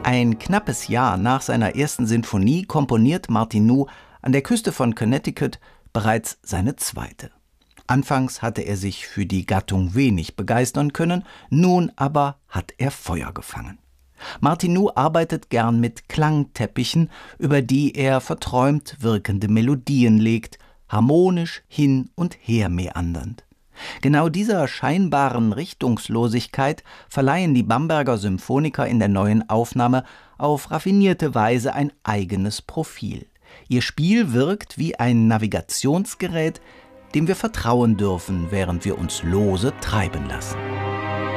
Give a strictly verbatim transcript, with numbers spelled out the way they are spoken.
Ein knappes Jahr nach seiner ersten Sinfonie komponiert Martinu an der Küste von Connecticut bereits seine zweite. Anfangs hatte er sich für die Gattung wenig begeistern können, nun aber hat er Feuer gefangen. Martinu arbeitet gern mit Klangteppichen, über die er verträumt wirkende Melodien legt, harmonisch hin und her meandernd. Genau dieser scheinbaren Richtungslosigkeit verleihen die Bamberger Symphoniker in der neuen Aufnahme auf raffinierte Weise ein eigenes Profil. Ihr Spiel wirkt wie ein Navigationsgerät, dem wir vertrauen dürfen, während wir uns lose treiben lassen.